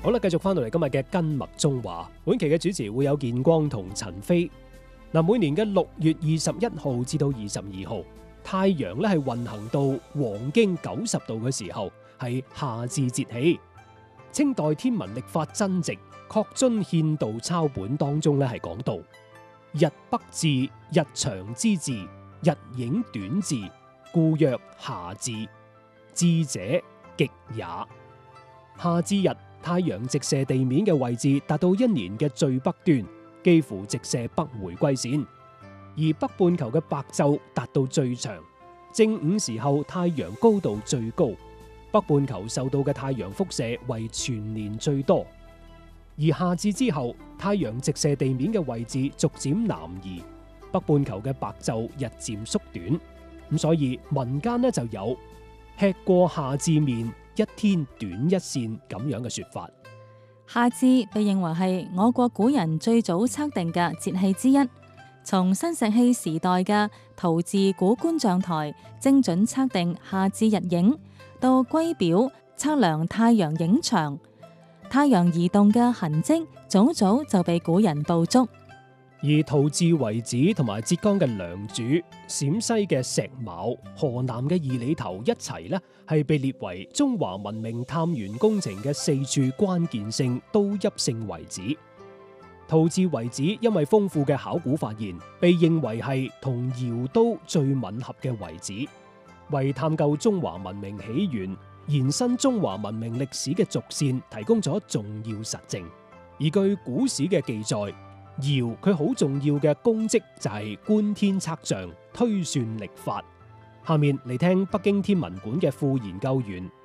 好啦，繼續翻到嚟今日嘅根脈中華，本期嘅主持會有建光同陳飛。每年嘅6月21號至到22號，太陽咧係運行到黃經90度嘅時候，係夏至節氣。清代天文曆法真值確遵憲道抄本當中咧係講到：日北至，日長之至，日影短至，故曰夏至。至者極也。夏至日，太陽直射地面嘅位置達到一年嘅最北端，幾乎直射北回歸線，而北半球嘅白晝達到最長。正午時候太陽高度最高，北半球受到嘅太陽輻射為全年最多。而夏至之後，太陽直射地面嘅位置逐漸南移，北半球嘅白晝日漸縮短。咁所以民間呢就有吃過夏至麵，一天短一線咁樣嘅說法。 夏至被認為係我國古人最早測定嘅節氣之一。從新石器時代嘅陶治古觀象台精準測定夏至日影，到龜表測量太陽影長，太陽移動嘅痕跡早早就被古人捕捉。 而陶治遺址同埋浙江嘅良渚、陝西嘅石峁、河南嘅二里頭一齊呢，係被列為中華文明探源工程嘅4處關鍵性都邑性遺址。陶治遺址因為豐富嘅考古發現，被認為係同窯都最吻合嘅遺址，為探究中華文明起源、延伸中華文明歷史嘅軸線提供咗重要實證。而據古史嘅記載，窯佢好重要嘅功績就係觀天測象、推算曆法。下面嚟聽北京天文館嘅副研究員